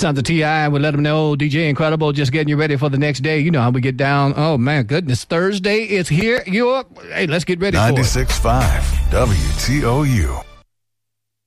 Sons of T.I. We let them know, DJ Incredible, just getting you ready for the next day. You know how we get down. Oh, man, goodness. Thursday is here. Hey, let's get ready for it. 96.5 WTOU.